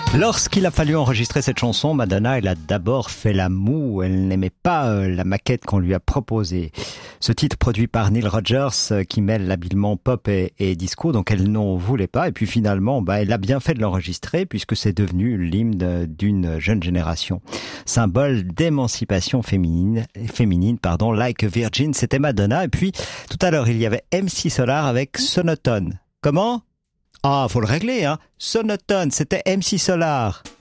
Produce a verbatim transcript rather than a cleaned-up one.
Lorsqu'il a fallu enregistrer cette chanson, Madonna, elle a d'abord fait la moue. Elle n'aimait pas euh, la maquette qu'on lui a proposée. Ce titre produit par Neil Rogers euh, qui mêle l'habillement pop et, et disco, donc elle n'en voulait pas. Et puis finalement, bah, elle a bien fait de l'enregistrer puisque c'est devenu l'hymne d'une jeune génération. Symbole d'émancipation féminine, féminine, pardon, Like a Virgin, c'était Madonna. Et puis tout à l'heure, il y avait M C Solar avec Sonotone. Comment ? Ah, faut le régler, hein. Sonotone, c'était M C Solar.